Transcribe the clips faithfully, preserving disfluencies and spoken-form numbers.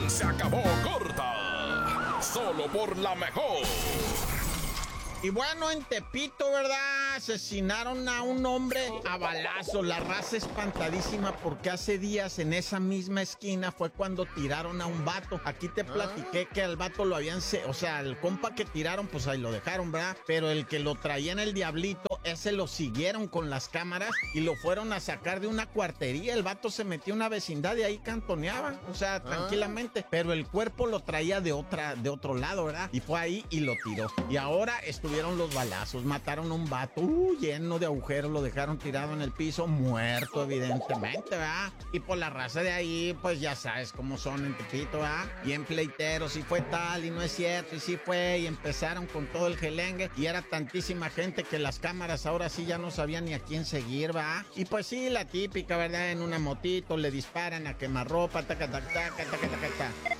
diversión se acabó corta. Solo por la mejor. Y bueno, en Tepito, ¿verdad? Asesinaron a un hombre a balazos. La raza espantadísima porque hace días en esa misma esquina fue cuando tiraron a un vato. Aquí te platiqué que al vato lo habían... Se o sea, el compa que tiraron, pues ahí lo dejaron, ¿verdad? Pero el que lo traía en el diablito, ese lo siguieron con las cámaras y lo fueron a sacar de una cuartería. El vato se metió en una vecindad y ahí cantoneaba. O sea, tranquilamente. Pero el cuerpo lo traía de otra, de otro lado, ¿verdad? Y fue ahí y lo tiró. Y ahora estuvo Vieron los balazos, mataron a un vato uh, lleno de agujeros, lo dejaron tirado en el piso, muerto evidentemente, ¿verdad? Y por la raza de ahí, pues ya sabes cómo son en Tepito, ¿verdad? Bien pleiteros, y fue tal, y no es cierto, y sí fue, y empezaron con todo el gelengue, y era tantísima gente que las cámaras ahora sí ya no sabían ni a quién seguir, ¿verdad? Y pues sí, la típica, ¿verdad? En una motito le disparan a quemarropa, taca, taca, taca, taca, taca, taca.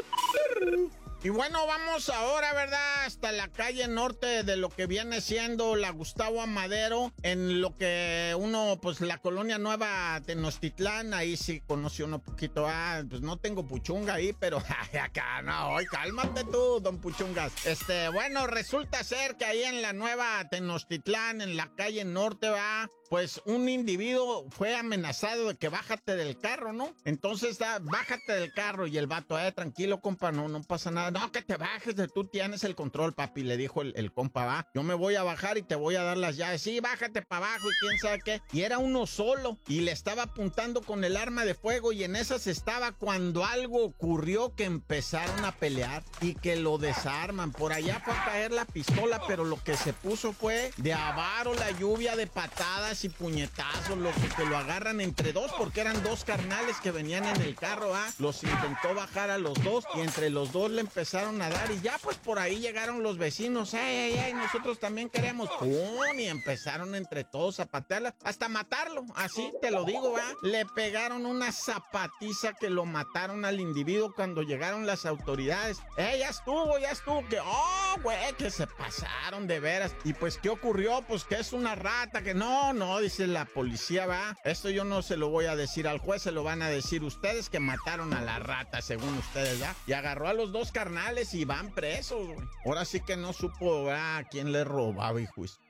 Y bueno, vamos ahora, ¿verdad? Hasta la calle norte de lo que viene siendo la Gustavo Amadero, en lo que uno, pues la colonia nueva Tenochtitlán, ahí sí conoció uno poquito. Ah, pues no tengo puchunga ahí, pero acá no, hoy cálmate tú, don Puchungas. Este, bueno, resulta ser que ahí en la nueva Tenochtitlán, en la calle norte, va, pues un individuo fue amenazado de que bájate del carro, ¿no? Entonces, ah, bájate del carro y el vato, eh, tranquilo, compa, no, no pasa nada. No, que te bajes, de tú tienes el control, papi, le dijo el, el compa, va. Yo me voy a bajar y te voy a dar las llaves. Sí, bájate para abajo y quién sabe qué. Y era uno solo y le estaba apuntando con el arma de fuego y en esas estaba cuando algo ocurrió que empezaron a pelear y que lo desarman. Por allá fue a caer la pistola, pero lo que se puso fue de avaro la lluvia de patadas y puñetazos, lo que, que lo agarran entre dos, porque eran dos carnales que venían en el carro, ¿ah? Los intentó bajar a los dos y entre los dos le empezaron a dar y ya pues por ahí llegaron los vecinos, ey, ey, ey, nosotros también queremos, ¡pum! Y empezaron entre todos a patearla, hasta matarlo, así te lo digo, ¿va? Le pegaron una zapatiza que lo mataron al individuo cuando llegaron las autoridades. ¡Eh, ya estuvo, ya estuvo! Que, ¡oh, güey! Que se pasaron de veras. Y pues, ¿qué ocurrió? Pues que es una rata, que no, no, dice la policía, ¿va? Esto yo no se lo voy a decir al juez, se lo van a decir ustedes que mataron a la rata, según ustedes, ¿va? Y agarró a los dos carnales y van presos, güey. Ahora sí que no supo, ¿verdad? A quién le robaba, hijo.